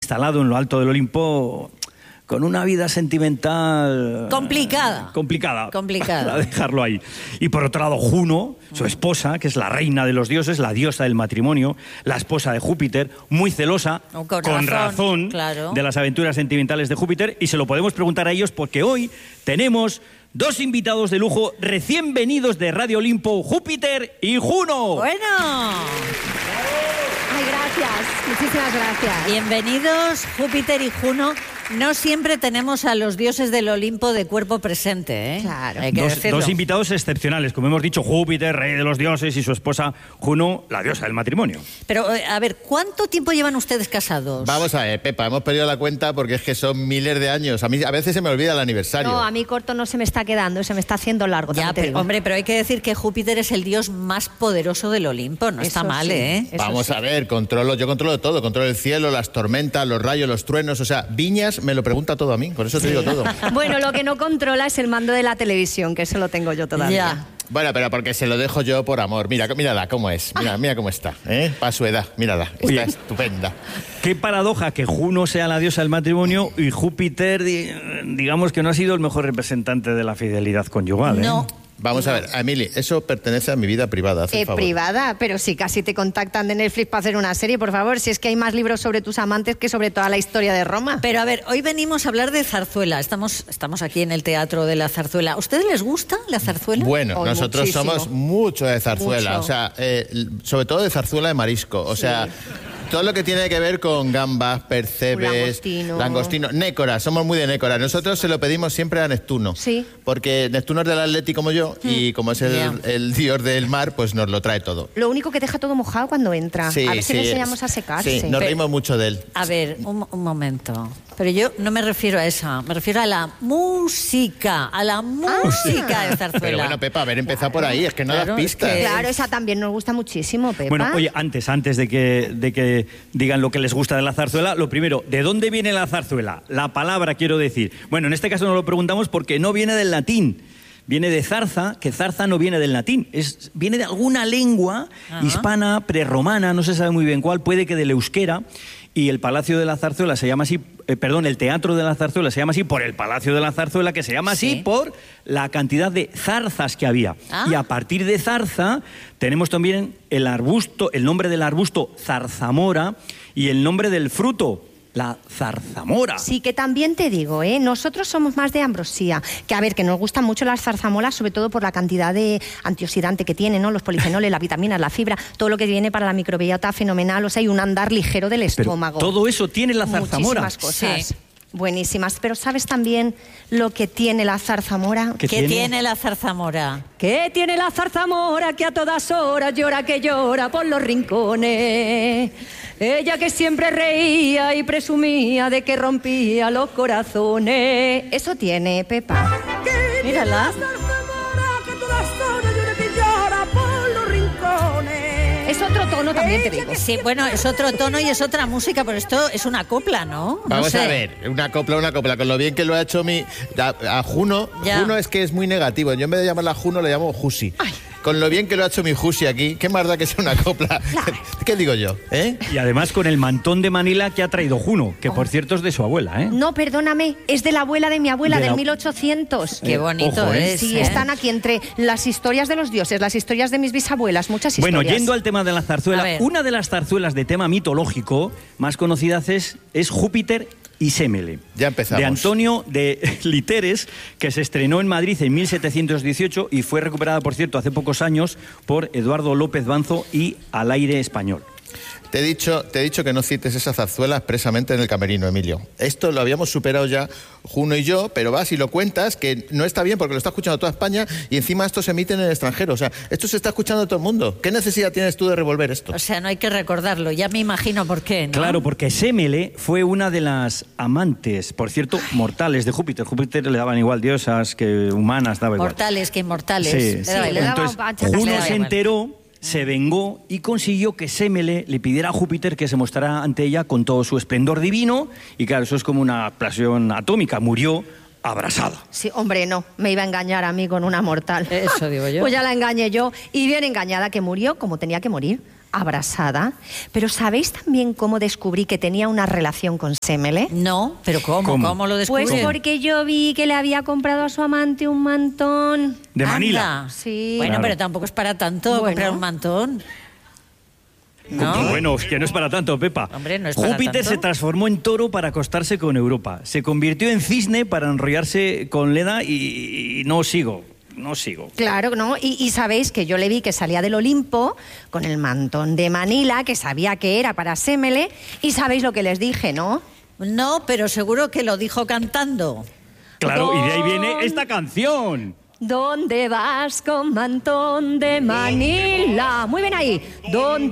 instalado en lo alto del Olimpo con una vida sentimental... Complicada. Complicada. Complicada. A dejarlo ahí. Y por otro lado, Juno, su esposa, que es la reina de los dioses, la diosa del matrimonio, la esposa de Júpiter, muy celosa, con razón, claro, de las aventuras sentimentales de Júpiter, y se lo podemos preguntar a ellos porque hoy tenemos dos invitados de lujo recién venidos de Radio Olimpo, Júpiter y Juno. Bueno. Ay, gracias. Muchísimas gracias. Bienvenidos, Júpiter y Juno. No siempre tenemos a los dioses del Olimpo de cuerpo presente, ¿eh? Claro. Hay que decirlo. Dos invitados excepcionales, como hemos dicho, Júpiter, rey de los dioses, y su esposa Juno, la diosa del matrimonio. Pero, a ver, ¿cuánto tiempo llevan ustedes casados? Vamos a ver, Pepa, hemos perdido la cuenta porque es que son miles de años. A mí a veces se me olvida el aniversario. No, a mí corto no se me está quedando, se me está haciendo largo. Ya, te pero, digo. hombre, pero hay que decir que Júpiter es el dios más poderoso del Olimpo. No está Eso mal, sí. ¿eh? Eso Vamos sí. a ver, yo controlo todo. Controlo el cielo, las tormentas, los rayos, los truenos. O sea, Viñas me lo pregunta todo a mí, por eso te digo todo. Bueno, lo que no controla es el mando de la televisión, que eso lo tengo yo todavía. Ya. Bueno, pero porque se lo dejo yo por amor. Mírala cómo es. Mira cómo está, ¿eh? Para su edad, mírala. Está Oye. estupenda. Qué paradoja que Juno sea la diosa del matrimonio y Júpiter, digamos que no ha sido el mejor representante de la fidelidad conyugal, ¿eh? No. Vamos a ver, Emily, eso pertenece a mi vida privada, haz el favor. Privada, pero si casi te contactan de Netflix para hacer una serie, por favor, si es que hay más libros sobre tus amantes que sobre toda la historia de Roma. Pero a ver, hoy venimos a hablar de zarzuela. Estamos aquí en el Teatro de la Zarzuela. ¿A ustedes les gusta la zarzuela? Bueno, Hoy nosotros muchísimo. somos mucho de zarzuela, Mucho. o sea, sobre todo de zarzuela de marisco, o sea, todo lo que tiene que ver con gambas, percebes, langostino, nécora, somos muy de nécora. Nosotros se lo pedimos siempre a Neptuno, Sí. porque Neptuno es del Atleti como yo y como es el dios del mar, pues nos lo trae todo. Lo único que deja todo mojado cuando entra. Sí, a ver si le sí, enseñamos a secarse. Sí, nos reímos mucho de él. A ver, un momento. Pero yo no me refiero a esa, me refiero a la música, de zarzuela. Pero bueno, Pepa, haber empezado por ahí, es que no Claro, das es pistas. que- Claro, esa también nos gusta muchísimo, Pepa. Bueno, oye, antes de que digan lo que les gusta de la zarzuela, lo primero, ¿de dónde viene la zarzuela? La palabra, quiero decir. Bueno, en este caso nos lo preguntamos porque no viene del latín. Viene de zarza, que zarza no viene del latín. Viene de alguna lengua hispana, prerromana, no se sabe muy bien cuál, puede que del euskera. Y el Palacio de la Zarzuela se llama así, el Teatro de la Zarzuela se llama así por el Palacio de la Zarzuela, que se llama así por la cantidad de zarzas que había. Y a partir de zarza tenemos también el nombre del arbusto zarzamora y el nombre del fruto, la zarzamora. Sí, que también te digo, nosotros somos más de ambrosía, que a ver, que nos gustan mucho las zarzamoras, sobre todo por la cantidad de antioxidante que tiene, ¿no? Los polifenoles, las vitaminas, la fibra, todo lo que viene para la microbiota fenomenal, o sea, hay un andar ligero del estómago. Pero todo eso tiene la zarzamora. Muchísimas cosas. Sí. Buenísimas, pero ¿sabes también lo que tiene la zarzamora? ¿Qué ¿Qué tiene la zarzamora? ¿Qué tiene la zarzamora que a todas horas llora que llora por los rincones? Ella que siempre reía y presumía de que rompía los corazones. Eso tiene, Pepa. Mírala. Es otro tono también, te digo. Sí, bueno, es otro tono y es otra música, pero esto es una copla, ¿no? No Vamos sé. a ver, una copla, con lo bien que lo ha hecho a Juno. Ya. Juno es que es muy negativo. Yo en vez de llamarla Juno le llamo Jusi. Con lo bien que lo ha hecho mi Jusi aquí, qué más da que sea una copla. ¿Qué digo yo? Y además con el mantón de Manila que ha traído Juno, que por cierto es de su abuela, ¿eh? No, perdóname, es de la abuela de mi abuela, De del la- 1800. Qué bonito Ojo, ¿eh? es. Sí, están aquí entre las historias de los dioses, las historias de mis bisabuelas, muchas historias. Bueno, yendo al tema de la A zarzuela, ver. una de las zarzuelas de tema mitológico más conocidas es Júpiter y Sémele. Ya empezamos. De Antonio de Literes, que se estrenó en Madrid en 1718 y fue recuperada, por cierto, hace pocos años por Eduardo López Banzo y Al Aire Español. Te he dicho que no cites esa zarzuela expresamente en el camerino, Emilio. Esto lo habíamos superado ya Juno y yo, pero vas y lo cuentas, que no está bien porque lo está escuchando toda España y encima esto se emite en el extranjero. O sea, esto se está escuchando todo el mundo. ¿Qué necesidad tienes tú de revolver esto? O sea, no hay que recordarlo, ya me imagino por qué, ¿no? Claro, porque Sémele fue una de las amantes, por cierto, mortales de Júpiter. Júpiter le daban igual diosas que humanas, daba igual. Mortales que inmortales. Sí, Le daba sí, igual. le daba Entonces, bachata, Juno le daba se igual. enteró, se vengó y consiguió que Sémele le pidiera a Júpiter que se mostrara ante ella con todo su esplendor divino. Y claro, eso es como una explosión atómica. Murió abrasada. Sí, hombre, no, me iba a engañar a mí con una mortal. Eso digo yo. Pues ya la engañé yo, y bien engañada, que murió como tenía que morir, abrasada. Pero ¿sabéis también cómo descubrí que tenía una relación con Semele? No, pero ¿cómo? ¿Cómo? ¿Cómo lo descubrieron? Pues porque yo vi que le había comprado a su amante un mantón. De Manila. Anda. Sí. Bueno, Claro. pero tampoco es para tanto Bueno. comprar un mantón. ¿No? Bueno, es que no es para tanto, Pepa. Hombre, no es para Júpiter tanto. se transformó en toro para acostarse con Europa. Se convirtió en cisne para enrollarse con Leda y no sigo. Claro, ¿no? Y sabéis que yo le vi que salía del Olimpo con el mantón de Manila, que sabía que era para Semele, y sabéis lo que les dije, ¿no? No, pero seguro que lo dijo cantando. Claro, y de ahí viene esta canción. ¿Dónde vas con mantón de Manila? Muy bien ahí. ¿Dónde